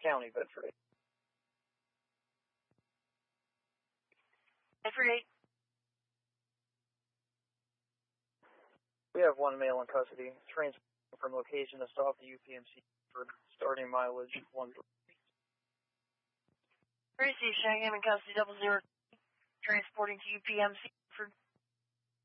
County, Bedford. Bedford 8. We have one male in custody, transporting from location to stop the UPMC for starting mileage 1. Tracy Shangham in custody 00, transporting to UPMC for